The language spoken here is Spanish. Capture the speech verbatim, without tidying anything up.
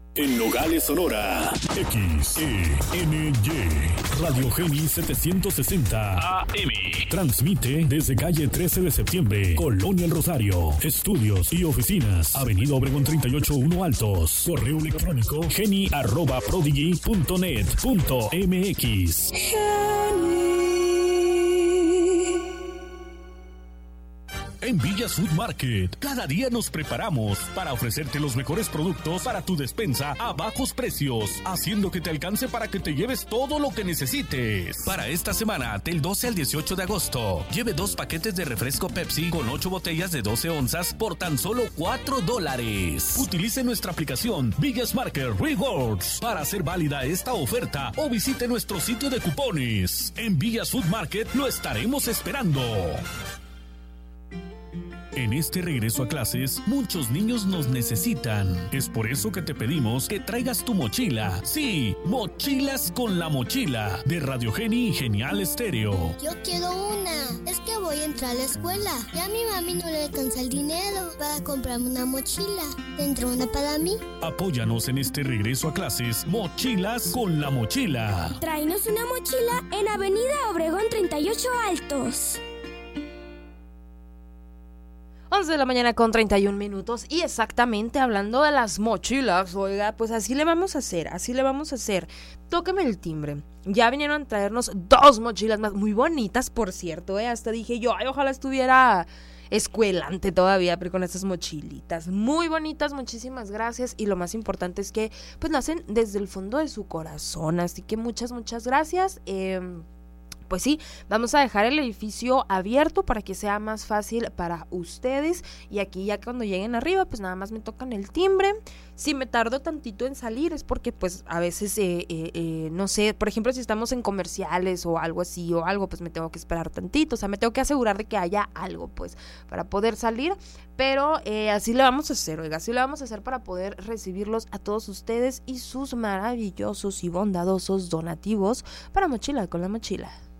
En Nogales, Sonora, X E N Y, Radio Geni setecientos sesenta A M. Transmite desde calle trece de septiembre, Colonia El Rosario. Estudios y oficinas, Avenida Obregón treinta y ocho uno Altos. Correo electrónico geni arroba prodigy punto net punto m x. En Villas Food Market, cada día nos preparamos para ofrecerte los mejores productos para tu despensa a bajos precios, haciendo que te alcance para que te lleves todo lo que necesites. Para esta semana, del doce al dieciocho de agosto, lleve dos paquetes de refresco Pepsi con ocho botellas de doce onzas por tan solo cuatro dólares. Utilice nuestra aplicación Villas Market Rewards para hacer válida esta oferta o visite nuestro sitio de cupones. En Villas Food Market lo estaremos esperando. En este regreso a clases, muchos niños nos necesitan. Es por eso que te pedimos que traigas tu mochila. Sí, Mochilas con la Mochila, de Radio Geni y Genial Estéreo. Yo quiero una. Es que voy a entrar a la escuela. Ya a mi mami no le alcanza el dinero para comprarme una mochila. ¿Tendrá una para mí? Apóyanos en este regreso a clases. Mochilas con la Mochila. Tráenos una mochila en Avenida Obregón treinta y ocho Altos. once de la mañana con treinta y un minutos y exactamente hablando de las mochilas, oiga, pues así le vamos a hacer, así le vamos a hacer. Tóqueme el timbre. Ya vinieron a traernos dos mochilas más, muy bonitas, por cierto, ¿eh? Hasta dije yo, ay, ojalá estuviera escuelante todavía, pero con estas mochilitas, muy bonitas, muchísimas gracias. Y lo más importante es que, pues, lo hacen desde el fondo de su corazón, así que muchas, muchas gracias. Eh... Pues sí, vamos a dejar el edificio abierto para que sea más fácil para ustedes. Y aquí ya cuando lleguen arriba, pues nada más me tocan el timbre. Si me tardo tantito en salir es porque pues a veces, eh, eh, eh, no sé, por ejemplo, si estamos en comerciales o algo así o algo, pues me tengo que esperar tantito. O sea, me tengo que asegurar de que haya algo, pues, para poder salir. Pero eh, así le vamos a hacer, oiga, así le vamos a hacer para poder recibirlos a todos ustedes y sus maravillosos y bondadosos donativos para Mochila con la Mochila.